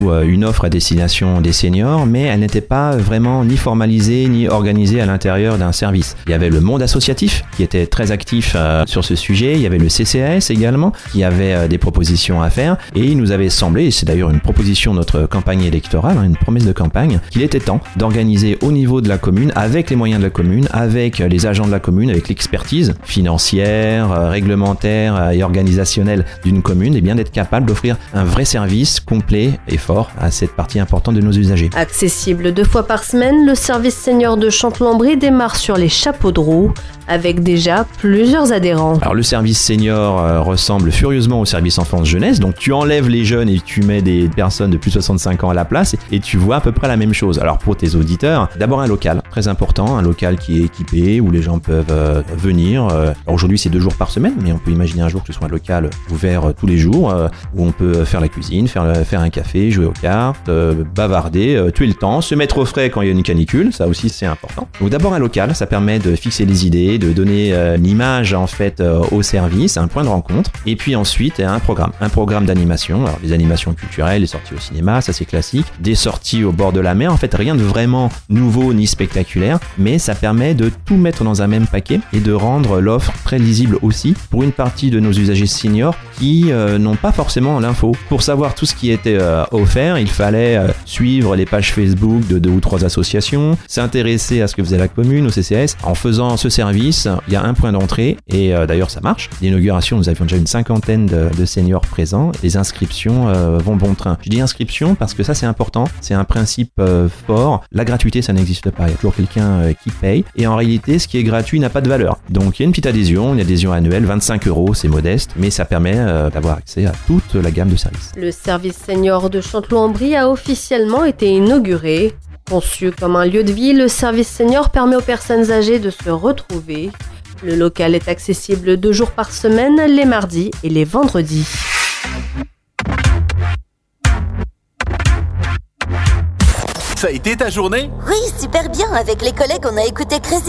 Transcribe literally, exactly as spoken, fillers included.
une offre à destination des seniors, mais elle n'était pas vraiment ni formalisée ni organisée à l'intérieur d'un service. Il y avait le monde associatif qui était très actif euh, sur ce sujet, il y avait le C C A S également qui avait euh, des propositions à faire, et il nous avait semblé, et c'est d'ailleurs une proposition de notre campagne électorale, hein, une promesse de campagne, qu'il était temps d'organiser au niveau de la commune, avec les moyens de la commune, avec les agents de la commune, avec l'expertise financière, euh, réglementaire euh, et organisationnelle d'une commune, et bien d'être capable d'offrir un vrai service complet et fort à cette partie importante de nos usagers. Accessible deux fois par semaine, le service senior de Chanteloup-en-Brie démarre sur les chapeaux de roue avec déjà plusieurs adhérents. Alors le service senior euh, ressemble furieusement au service enfance-jeunesse, donc tu enlèves les jeunes et tu mets des personnes de plus de soixante-cinq ans à la place et, et tu vois à peu près la même chose. Alors pour tes auditeurs, d'abord un local, très important, un local qui est équipé où les gens peuvent euh, venir. Euh, alors aujourd'hui c'est deux jours par semaine, mais on peut imaginer un jour que ce soit un local ouvert euh, tous les jours, euh, où on peut faire la cuisine, faire, faire un café, jouer aux cartes, euh, bavarder, euh, tuer le temps, se mettre au frais quand il y a une canicule, ça aussi c'est important. Donc d'abord un local, ça permet de fixer les idées, de donner euh, l'image en fait euh, au service, un point de rencontre, et puis ensuite un programme, un programme d'animation, alors des animations culturelles, des sorties au cinéma, ça c'est classique, des sorties au bord de la mer, en fait rien de vraiment nouveau ni spectaculaire, mais ça permet de tout mettre dans un même paquet et de rendre l'offre très lisible aussi pour une partie de nos usagers seniors qui euh, n'ont pas forcément l'info. Pour savoir tout ce qui était euh, offert, il fallait euh, suivre les pages Facebook de deux ou trois associations, s'intéresser à ce que faisait la commune, au C C A S. En faisant ce service, il y a un point d'entrée et euh, d'ailleurs ça marche. L'inauguration, nous avions déjà une cinquantaine de, de seniors présents. Les inscriptions euh, vont bon train. Je dis inscription parce que ça c'est important, c'est un principe euh, fort. La gratuité ça n'existe pas, il y a toujours quelqu'un euh, qui paye et en réalité ce qui est gratuit n'a pas de valeur. Donc il y a une petite adhésion, une adhésion annuelle, vingt-cinq euros, c'est modeste, mais ça permet euh, d'avoir accès à toute la gamme de services. Le service senior de Chanteloup-en-Brie a officiellement été inauguré. Conçu comme un lieu de vie, le service senior permet aux personnes âgées de se retrouver. Le local est accessible deux jours par semaine, les mardis et les vendredis. Ça a été ta journée ? Oui, super bien. Avec les collègues, on a écouté Crazy